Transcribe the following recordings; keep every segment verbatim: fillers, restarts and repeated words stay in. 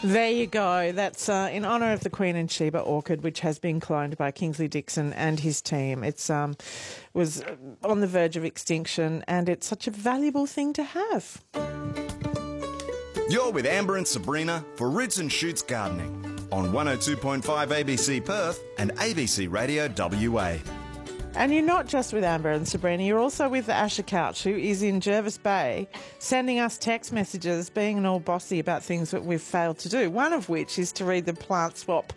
There you go. That's uh, in honour of the Queen and Sheba orchid, which has been cloned by Kingsley Dixon and his team. It's um, was on the verge of extinction, and it's such a valuable thing to have. You're with Amber and Sabrina for Roots and Shoots Gardening on one oh two point five A B C Perth and A B C Radio W A. And you're not just with Amber and Sabrina, you're also with Asher Couch, who is in Jervis Bay, sending us text messages, being all bossy about things that we've failed to do, one of which is to read the Plant Swap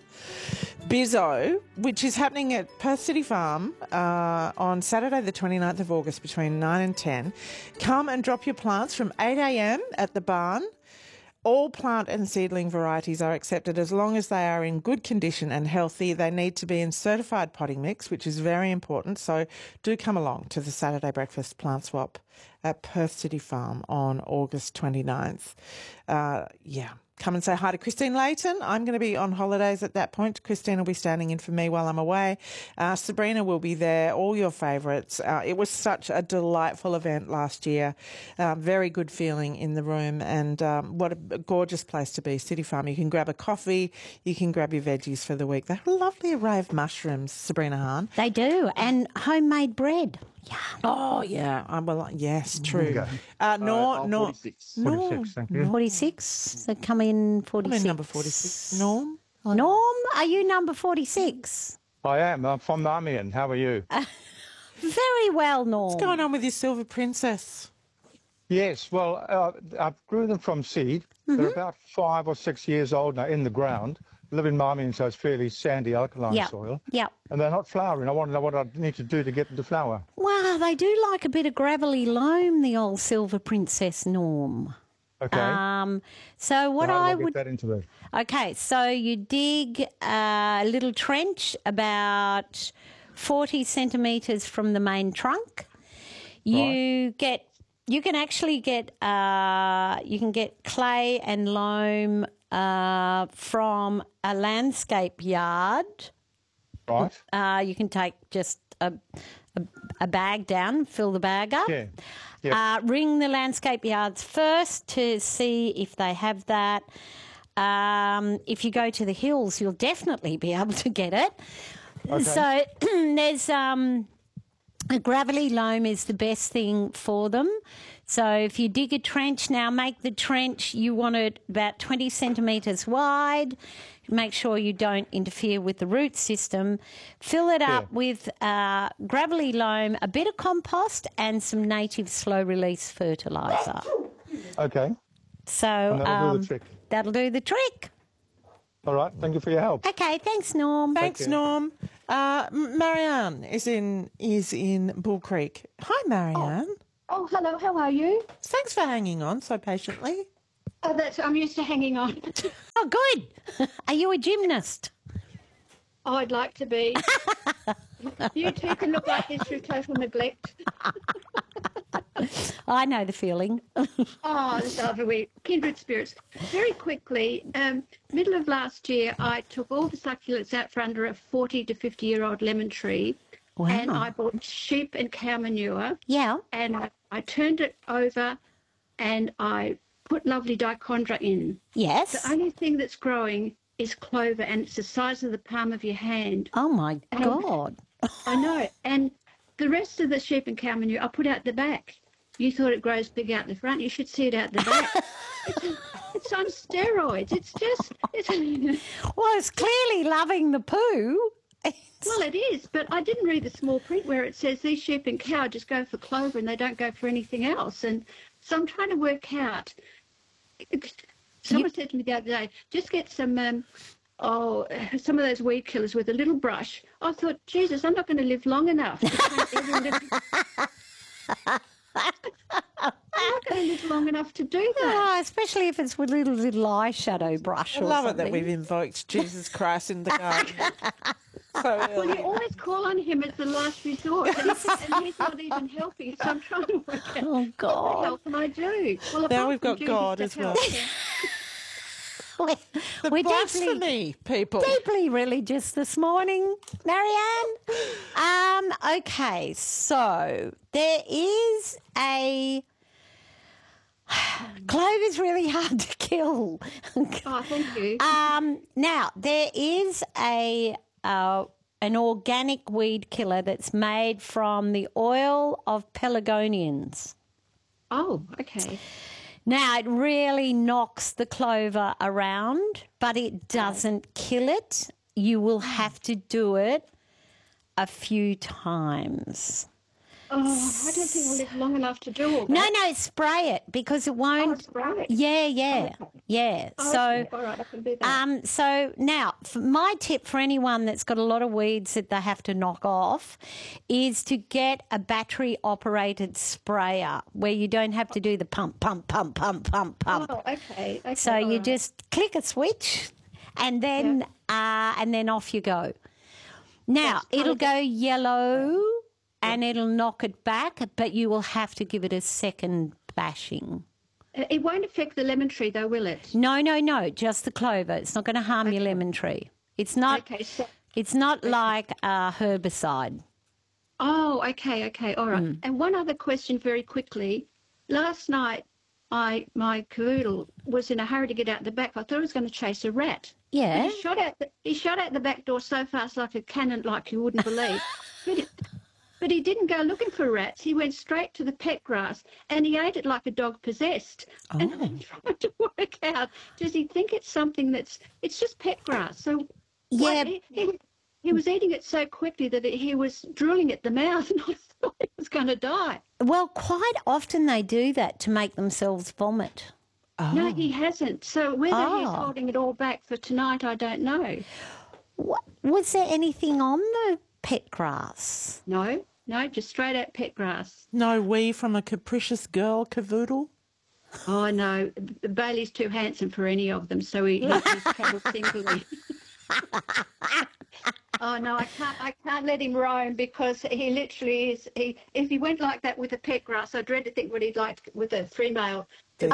Bizzo, which is happening at Perth City Farm uh, on Saturday the twenty-ninth of August between nine and ten. Come and drop your plants from eight a m at the barn. All plant and seedling varieties are accepted as long as they are in good condition and healthy. They need to be in certified potting mix, which is very important. So do come along to the Saturday Breakfast Plant Swap at Perth City Farm on August twenty-ninth. Uh, yeah. Come and say hi to Christine Layton. I'm going to be on holidays at that point. Christine will be standing in for me while I'm away. Uh, Sabrina will be there, all your favourites. Uh, it was such a delightful event last year. Uh, very good feeling in the room, and um, what a gorgeous place to be, City Farm. You can grab a coffee, you can grab your veggies for the week. They have a lovely array of mushrooms, Sabrina Hahn. They do, and homemade bread. Yeah. Oh, yeah. Um, well, yes, true. Okay. Uh, no, Uh, no. forty-six. No. forty-six, thank you. forty-six. They come in I'm forty-six. in number forty-six. Norm? Norm, are you number forty-six? I am. I'm from Marmion. How are you? Very well, Norm. What's going on with your Silver Princess? Yes, well, uh, I grew them from seed. Mm-hmm. They're about five or six years old now in the ground. Live in Marmion, so it's fairly sandy, alkaline Yep. soil. Yep. And they're not flowering. I want to know what I need to do to get them to flower. Wow, they do like a bit of gravelly loam, the old Silver Princess, Norm. Okay. Um, so what So how do I I would... get that into it? Okay, so you dig a little trench about forty centimetres from the main trunk. You get... You can actually get uh, you can get clay and loam uh, from a landscape yard. Right. Uh, you can take just a, a, a bag down, fill the bag up. Yeah. Yeah. Uh, ring the landscape yards first to see if they have that. Um, if you go to the hills, you'll definitely be able to get it. Okay. So there's... Um, A gravelly loam is the best thing for them. So if you dig a trench now, make the trench, you want it about twenty centimetres wide. Make sure you don't interfere with the root system. Fill it up Yeah. with uh, gravelly loam, a bit of compost and some native slow-release fertiliser. Okay. So And that'll do um, the trick. that'll do the trick. All right. Thank you for your help. Okay, thanks, Norm. Thanks, you. Norm. Uh, M- Marianne is in is in Bull Creek. Hi, Marianne. Oh, hello. How are you? Thanks for hanging on so patiently. Oh, that's. I'm used to hanging on. Oh, good. Are you a gymnast? Oh, I'd like to be. You two can look like this through total neglect. I know the feeling. Oh, this lovely. Kindred spirits. Very quickly, um, middle of last year, I took all the succulents out for under a forty to fifty year old lemon tree. Wow. And I bought sheep and cow manure. Yeah. And I, I turned it over and I put lovely dichondra in. Yes. The only thing that's growing is clover, and it's the size of the palm of your hand. Oh, my Um, God. I know. And the rest of the sheep and cow manure I put out the back. You thought it grows big out the front. You should see it out the back. it's, it's on steroids. It's just... It's, Well, it's clearly loving the poo. well, it is, but I didn't read the small print where it says these sheep and cow just go for clover and they don't go for anything else. And so I'm trying to work out... Someone said to me the other day, just get some... Um, Oh, some of those weed killers with a little brush. I thought, Jesus, I'm not going to live long enough. To paint every little... I'm not going to live long enough to do that. Oh, especially if it's with a little, little eyeshadow brush I or love something. it that we've invoked Jesus Christ in the garden. So Well, you early. always call on him as the last resort, and, and he's not even helping. So I'm trying to work out Oh, what the God. hell can I do? Well, apart Now we've from got Jesus God to as well. help. We're, The we're deeply, blasphemy, people. deeply religious this morning, Marianne. Um, okay, so there is a... Clover's really hard to kill. Oh, thank you. um, now, there is a uh, an organic weed killer that's made from the oil of pelargonians. Oh, okay. Now, it really knocks the clover around, but it doesn't kill it. You will have to do it a few times. Oh, I don't think we'll live long enough to do all that. No, no, spray it because it won't. Oh, spray it? Yeah, yeah, Okay. yeah. Oh, so, okay. All right, I can do that. um, so now, f- my tip for anyone that's got a lot of weeds that they have to knock off is to get a battery-operated sprayer where you don't have to do the pump, pump, pump, pump, pump, pump. Oh, okay. okay so all you right. just click a switch, and then uh, and then off you go. Now That's it'll kind go yellow. And it'll knock it back, but you will have to give it a second bashing. Uh, It won't affect the lemon tree, though, will it? No, no, no, just the clover. It's not going to harm your lemon tree. It's not. Okay, so... It's not like a herbicide. Oh, okay, okay, all right. Mm. And one other question very quickly. Last night, I my cavoodle was in a hurry to get out the back. I thought he was going to chase a rat. Yeah. He shot out the, he shot out the back door so fast like a cannon, like you wouldn't believe. but, it, but he didn't go looking for rats. He went straight to the pet grass and he ate it like a dog possessed. Oh. And I'm trying to work out, does he think it's something that's, it's just pet grass. So Yeah. why- he, he, he was eating it so quickly that it, he was drooling at the mouth and I thought he was going to die. Well, quite often they do that to make themselves vomit. No, he hasn't. So whether he's Oh. holding it all back for tonight, I don't know. What, was there anything on the pet grass? No, no, just straight out pet grass. No wee from a capricious girl cavoodle? Oh no, Bailey's too handsome for any of them, so he, he just travels singly. Oh no, I can't. I can't let him roam because he literally is. He if he went like that with a pet grass, I dread to think what he'd like with a female.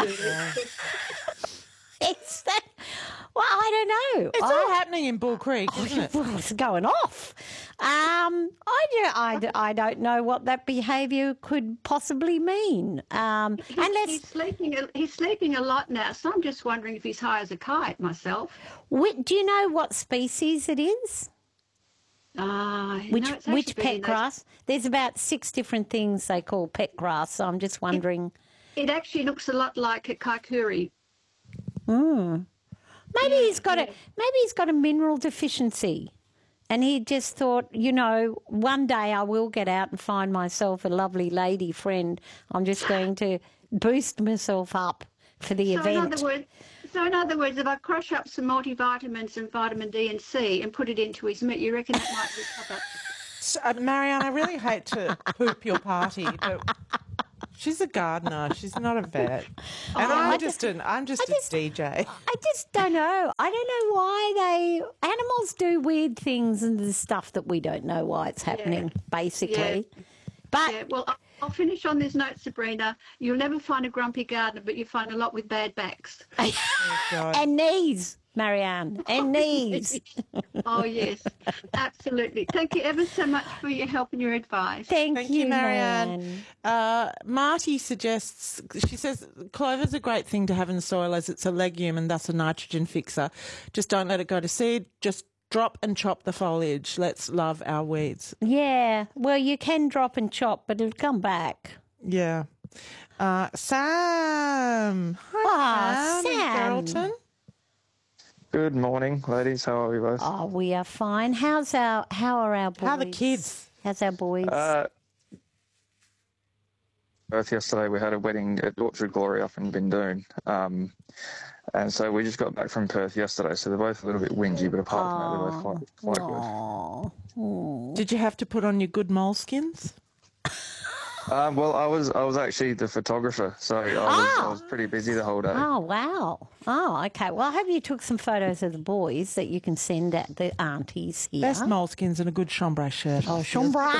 It's that. Well, I don't know. It's I- all happening in Bull Creek, isn't it? Well, it's going off. Um, I, do, I, do- I don't know what that behaviour could possibly mean. Um, He's, unless, he's sleeping. a- He's sleeping a lot now, so I'm just wondering if he's high as a kite myself. whi- do you know what species it is? Ah, Which no, it's actually which been pet in those- grass? There's about six different things they call pet grass. So I'm just wondering. It actually looks a lot like a kaikuri. Maybe he's got a maybe he's got a mineral deficiency, and he just thought, you know, one day I will get out and find myself a lovely lady friend. I'm just going to boost myself up for the So in event. other words, so in other words, if I crush up some multivitamins and vitamin D and C and put it into his meat, you reckon that might recover? So, uh, Marianne, I really hate to poop your party, but she's a gardener. She's not a vet, and Oh, I I'm just an I'm just, just- a D J. I just don't know. I don't know why they animals do weird things and the stuff that we don't know why it's happening. Basically, but Yeah. Well, I- I'll finish on this note, Sabrina. You'll never find a grumpy gardener, but you find a lot with bad backs. God. and knees, Marianne, and knees. Oh yes, absolutely. Thank you ever so much for your help and your advice. Thank, Thank you, Marianne. Marianne. Uh, Marty suggests, she says, clover's a great thing to have in the soil as it's a legume and thus a nitrogen fixer. Just don't let it go to seed. Just drop and chop the foliage. Let's love our weeds. Yeah, well, you can drop and chop, but it'll come back. Yeah. Uh, Sam. Hi, Oh, Sam. in Sam. Geraldton. Good morning, ladies. How are you both? Oh, we are fine. How's our? How are our boys? How are the kids? How's our boys? Uh, Both yesterday we had a wedding at Orchard Glory up in Bindoon. Um, and so we just got back from Perth yesterday, so they're both a little bit whingy, but apart from that, they're both quite, quite good. Aw. Did you have to put on your good moleskins? Um, well, I was I was actually the photographer, so I was, I was pretty busy the whole day. Oh, wow. Oh, okay. Well, I hope you took some photos of the boys that you can send out the aunties here. Best moleskins and a good chambray shirt. Oh, chambray.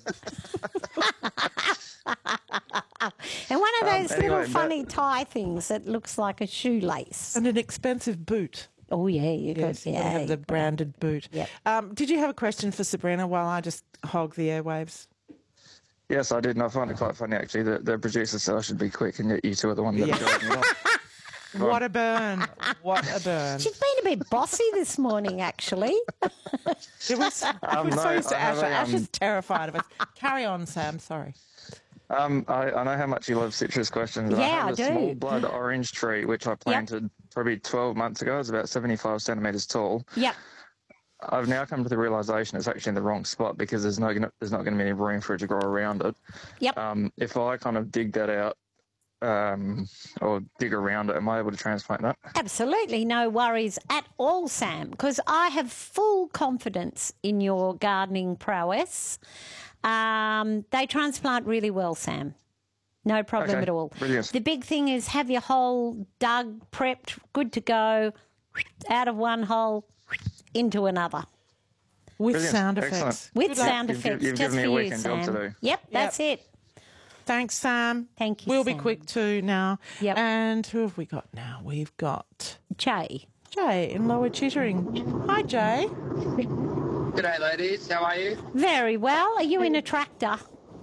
And one of those Um, anyway, little but- funny tie things that looks like a shoelace. And an expensive boot. Oh, yeah. You Yes, got, you yeah. have the branded boot. Yep. Um, did you have a question for Sabrina while I just hog the airwaves? Yes, I did, and I find it quite funny actually that the producer said I should be quick, and yet you two are the ones that Yeah. are driving it off. What a burn. What a burn. She's been a bit bossy this morning, actually. It was, Um, we're so no, used to I have Asher. a, um, Asher's terrified of us. Carry on, Sam. Sorry. Um, I, I know how much you love citrus questions. Yeah, I have I a do. small blood orange tree which I planted probably twelve months ago. It's about seventy-five centimetres tall. Yep. I've now come to the realisation it's actually in the wrong spot because there's no there's not going to be any room for it to grow around it. Yep. Um, if I kind of dig that out um, or dig around it, am I able to transplant that? Absolutely no worries at all, Sam, because I have full confidence in your gardening prowess. Um, they transplant really well, Sam. No problem Okay, at all. brilliant. The big thing is have your hole dug, prepped, good to go, out of one hole, into another. With Brilliant. sound Excellent. effects. With Good luck. sound You've giv- effects, you've just given me for a you, weekend job Sam. to do. Yep, that's it. Thanks, Sam. Thank you, We'll be Sam. quick too now. Yep. And who have we got now? We've got Jay. Jay in Lower Chittering. Hi, Jay. G'day, ladies. How are you? Very well. Are you in a tractor?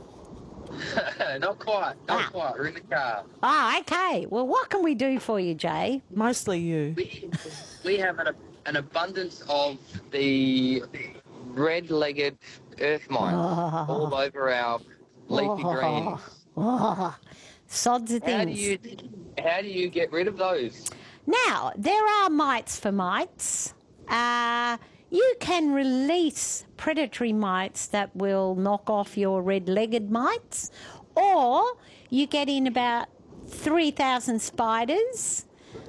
Not quite. Not Ah. quite. We're in the car. Ah, okay. Well, what can we do for you, Jay? Mostly you. We, we have an, an abundance of the red-legged earth mites all over our leafy greens. Oh, sods of How do things. you how do you get rid of those? Now, there are mites for mites. Uh, you can release predatory mites that will knock off your red-legged mites, or you get in about three thousand spiders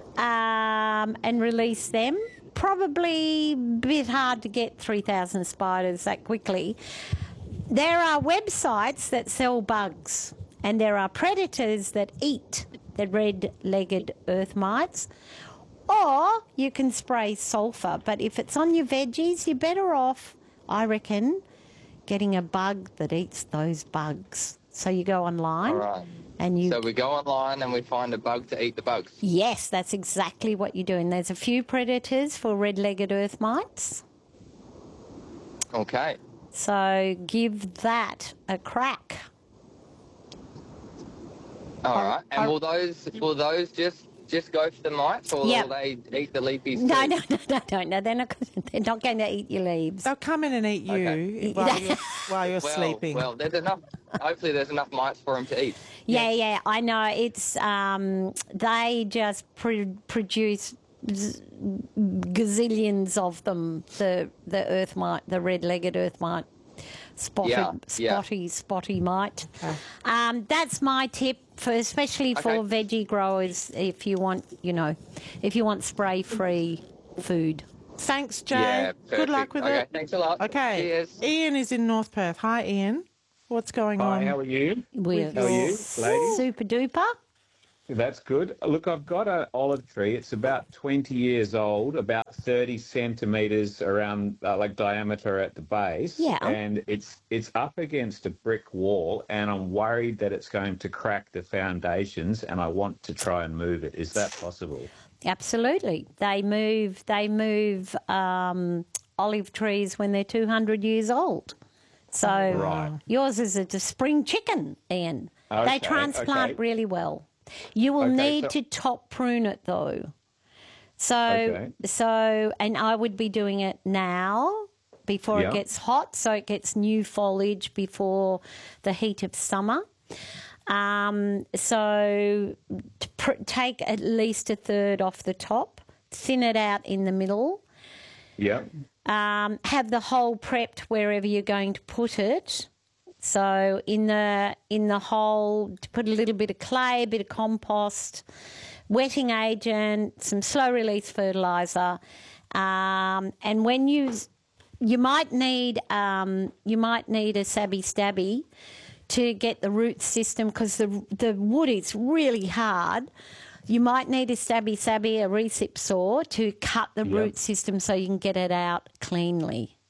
um, and release them. Probably a bit hard to get three thousand spiders that quickly. There are websites that sell bugs, and there are predators that eat the red-legged earth mites. Or you can spray sulphur, but if it's on your veggies, you're better off, I reckon, getting a bug that eats those bugs. So you go online All right. and you... So we go online and we find a bug to eat the bugs. Yes, that's exactly what you're doing. There's a few predators for red-legged earth mites. Okay. So give that a crack. All right. And will those will those just just go for the mites, or Yep. will they eat the leafies No, too? no, no, no, no, no. They're not. They're not going to eat your leaves. They'll come in and eat you Okay. while you're, while you're Well, sleeping. well, there's enough. Hopefully, there's enough mites for them to eat. Yeah, yeah, I know. It's um, they just pr- produce z- gazillions of them. The the earth mite, the red-legged earth mite, spotted, Yeah, yeah. spotty, spotty mite. Um, that's my tip for, especially for Okay. veggie growers. If you want, you know, if you want spray-free food. Thanks, Jay. Yeah, Good luck perfect. with Okay, it. thanks a lot. Okay. Cheers. Ian is in North Perth. Hi, Ian. What's going on? Hi, how are you? We're How are you, ladies? super duper. That's good. Look, I've got an olive tree. It's about twenty years old, about thirty centimetres around, uh, like diameter at the base. Yeah. And it's it's up against a brick wall, and I'm worried that it's going to crack the foundations, and I want to try and move it. Is that possible? Absolutely. They move they move um, olive trees when they're two hundred years old. So Right. yours is a spring chicken, Ian. Okay, they transplant okay. really well. You will Okay, need so- to top prune it though. So Okay. so and I would be doing it now before Yeah. it gets hot, so it gets new foliage before the heat of summer. Um, so to pr- take at least a third off the top, thin it out in the middle, Yeah. um, have the hole prepped wherever you're going to put it. So in the in the hole, to put a little bit of clay, a bit of compost, wetting agent, some slow release fertilizer, um, and when you you might need um, you might need a sabby stabby to get the root system, because the the wood is really hard. You might need a stabby sabby, a recip saw to cut the Yep. root system so you can get it out cleanly.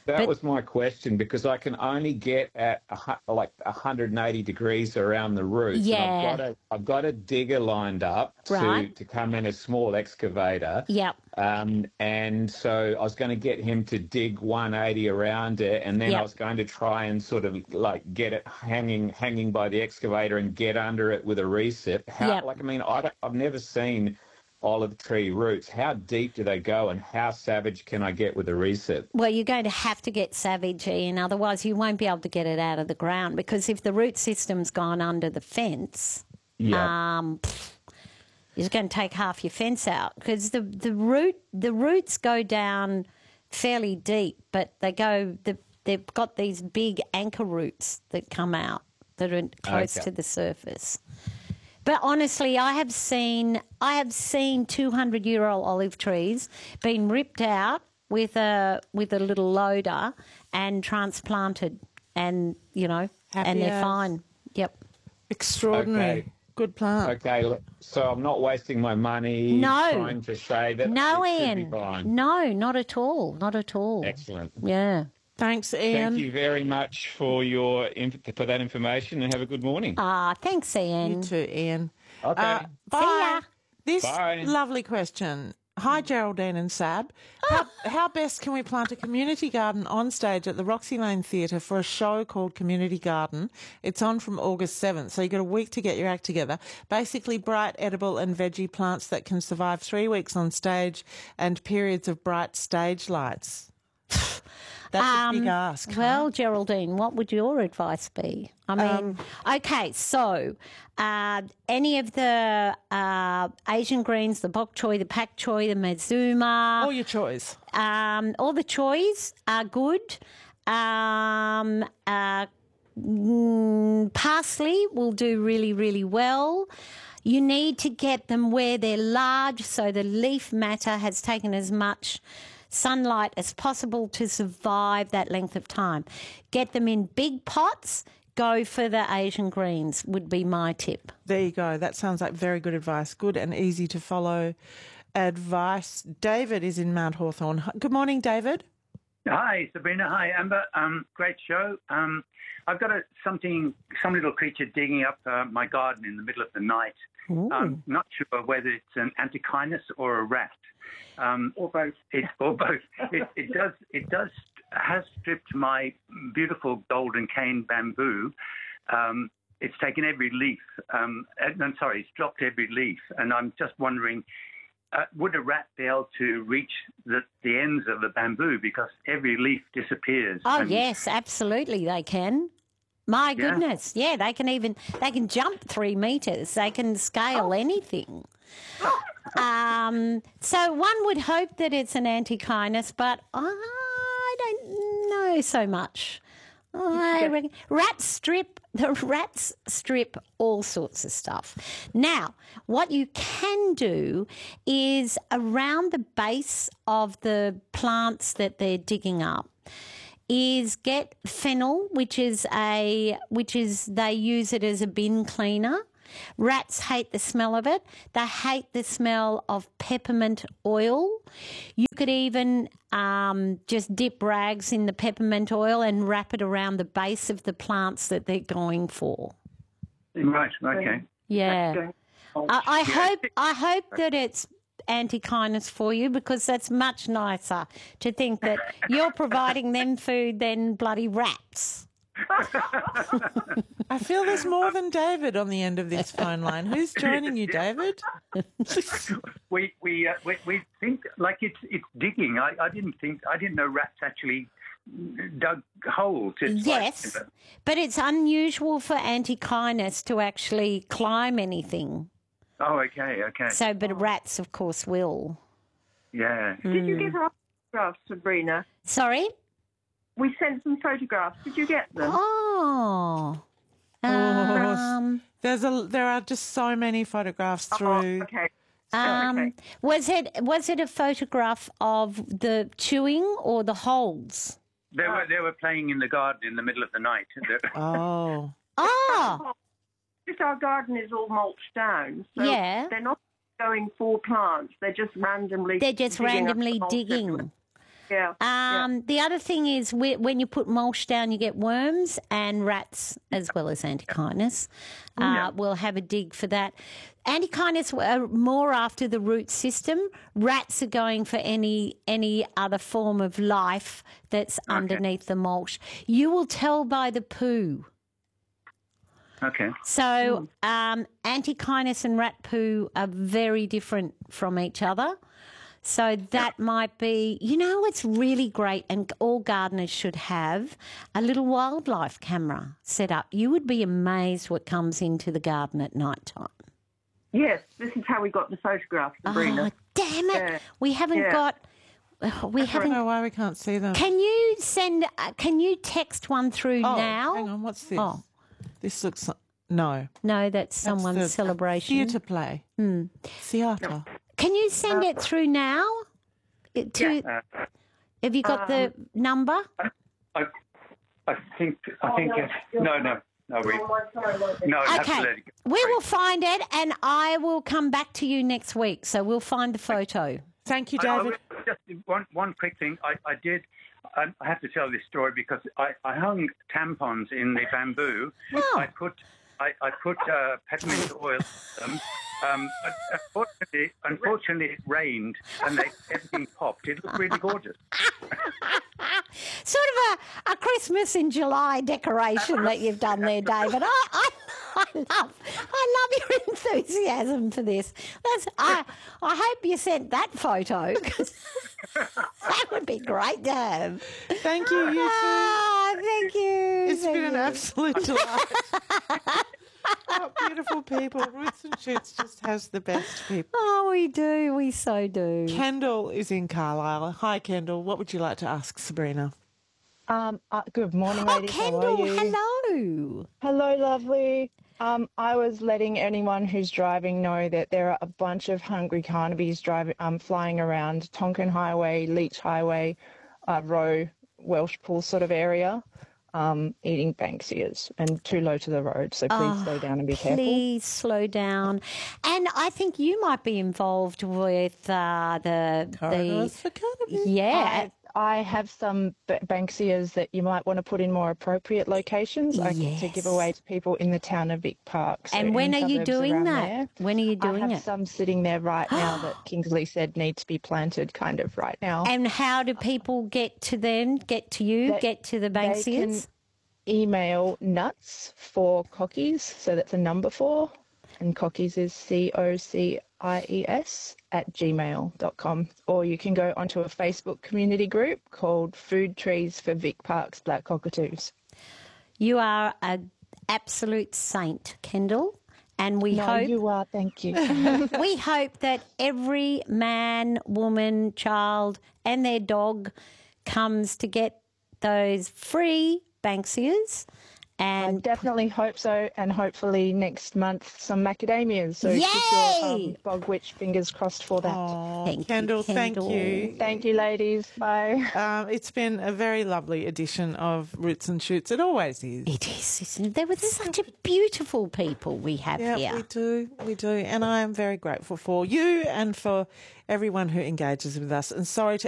That But- was my question, because I can only get at a, hu- like one hundred eighty degrees around the roots. Yeah. And I've got a I've got a digger lined up to Right. to come in, a small excavator. Yep. Um, and so I was going to get him to dig one eighty around it, and then Yep. I was going to try and sort of like get it hanging hanging by the excavator and get under it with a recip. How, Yep. like I mean, I don't, I've never seen olive tree roots. How deep do they go, and how savage can I get with a recip? Well, you're going to have to get savage, Ian, otherwise you won't be able to get it out of the ground, because if the root system's gone under the fence, Yeah. um, pff, it's going to take half your fence out, because the, the root the roots go down fairly deep, but they go the, they've got these big anchor roots that come out that are close Okay. to the surface. But honestly, I have seen I have seen two hundred year old olive trees being ripped out with a with a little loader and transplanted, and you know, Happy and they're as. fine. Yep. Extraordinary. Okay. Good plant. Okay, look, so I'm not wasting my money No. trying to shave it. No, It should be Ian. fine. No, not at all. Not at all. Excellent. Yeah. Thanks, Ian. Thank you very much for your inf- for that information, and have a good morning. Ah, thanks, Ian. You too, Ian. Okay. Uh, bye. ya. This Bye. lovely question. Hi, Geraldine and Sab. How, how best can we plant a community garden on stage at the Roxy Lane Theatre for a show called Community Garden? It's on from August seventh, so you've got a week to get your act together. Basically, bright, edible and veggie plants that can survive three weeks on stage and periods of bright stage lights. That's a big ask. huh? Well, Geraldine, what would your advice be? I mean, Um, okay, so uh, any of the uh, Asian greens, the bok choy, the pak choy, the mazuma, all your choice. um, all the choys are good. Um, uh, mm, parsley will do really, really well. You need to get them where they're large, so the leaf matter has taken as much sunlight as possible to survive that length of time. Get them in big pots. Go for the Asian greens would be my tip. There you go. That sounds like very good advice. Good and easy to follow advice. David is in Mount Hawthorn. Good morning, David. Hi, Sabrina. Hi, Amber. Um, great show. Um, I've got a, something, some little creature digging up uh, my garden in the middle of the night. I'm not sure whether it's an antechinus or a rat. Um, or both. It, or both. It, it does. It does. Has stripped my beautiful golden cane bamboo. Um, it's taken every leaf. Um, and, I'm sorry. It's dropped every leaf, and I'm just wondering. Uh, would a rat be able to reach the, the ends of the bamboo, because every leaf disappears? Oh, and- yes, absolutely they can. My Yeah. goodness, yeah, they can even, they can jump three metres. They can scale anything. Um, so one would hope that it's an antechinus, but I don't know so much. I reckon rats strip the rats strip all sorts of stuff. Now, what you can do is around the base of the plants that they're digging up is get fennel, which is a which is they use it as a bin cleaner. Rats hate the smell of it. They hate the smell of peppermint oil. You could even um, just dip rags in the peppermint oil and wrap it around the base of the plants that they're going for. Right. Okay. Yeah. I, I hope I hope that it's antechinus for you, because that's much nicer to think that you're providing them food than bloody rats. I feel there's more than David on the end of this phone line. Who's joining you, David? We we uh, we we think like it's it's digging. I, I didn't think I didn't know rats actually dug holes. It's Yes, like, but it's unusual for antechinus to actually climb anything. oh, okay, okay. So, but rats, of course, will. Yeah. Did you get our photographs, Sabrina? Sorry? We sent some photographs. Did you get them? Oh. Oh, Um, there's a there are just so many photographs through. Oh, okay. um, okay. was it was it a photograph of the chewing or the holes? They were they were playing in the garden in the middle of the night. Oh, Oh, Just our garden is all mulched down. So Yeah. they're not going for plants. They're just randomly they're just digging up randomly the whole digging. peppermint. Yeah. Um, The other thing is whe- when you put mulch down, you get worms and rats as well as antechinus. Uh, Yeah. We'll have a dig for that. Antechinus are more after the root system. Rats are going for any any other form of life that's underneath the mulch. You will tell by the poo. Okay. So um, antechinus and rat poo are very different from each other. So that might be, you know, what's really great, and all gardeners should have a little wildlife camera set up. You would be amazed what comes into the garden at night time. Yes, this is how we got the photograph, Sabrina. Oh, damn it. Yeah. We haven't Yeah. got, uh, we I don't haven't. know why we can't see them. Can you send, uh, can you text one through oh, now? hang on, what's this? Oh. This looks, no. No, that's someone's That's the celebration. Theatre play. Mm. Theatre. Can you send it through now? It, to, Uh, have you got the number? I, I think, I think, it's, no, no, no, we, no, I have to Okay, let it go. we will find it, and I will come back to you next week. So we'll find the photo. Thank you, I, I David. will- just one, one quick thing. I, I did. I, I have to tell this story because I, I hung tampons in the bamboo. Oh. I put I, I put uh, peppermint oil in them. Um, but unfortunately, unfortunately, it rained and they, everything popped. It looked really gorgeous. Sort of a, a Christmas in July decoration that you've done there, David. I, I, I love I love your enthusiasm for this. That's, I, I hope you sent that photo, 'cause that would be great to have. Thank you, you two. Ah, thank you. It's thank been an you. absolute delight. Oh, beautiful people. Roots and Shoots just has the best people. Oh, we do. We so do. Kendall is in Carlisle. Hi, Kendall. What would you like to ask Sabrina? Um, uh, good morning, Oh, ladies. How Kendall, are you? hello. Hello, lovely. Um, I was letting anyone who's driving know that there are a bunch of hungry carnabies driving, um, flying around Tonkin Highway, Leach Highway, uh, Row, Welsh Pool sort of area, um, eating Banksias and too low to the road. So please Oh, slow down and be careful. Please slow down. And I think you might be involved with uh, the Corridors the for cannabis. yeah. I, I have some b- Banksias that you might want to put in more appropriate locations I, to Yes. give away to people in the town of Vic Park. So And when in are you suburbs doing around that? there. When are you I doing have it? some sitting there right now that Kingsley said need to be planted kind of right now. And how do people get to them? Get to you? They- get to the They can Banksias? email nuts for cockies, so that's a number four, and cockies is C O C I E S at gmail dot com. Or you can go onto a Facebook community group called Food Trees for Vic Park's Black Cockatoos. You are an absolute saint, Kendall. And we no, hope you are, thank you. we hope that every man, woman, child, and their dog comes to get those free Banksias. I And definitely hope so, and hopefully next month some macadamias. So keep your um, Yay! bog witch fingers crossed for that. Oh, Thank you, Kendall, Kendall. thank you. Thank you, ladies. Bye. Um, it's been a very lovely edition of Roots and Shoots. It always is. it is, isn't it? There were such a beautiful people we have Yeah, here. we do. We do. And I am very grateful for you and for everyone who engages with us. And sorry to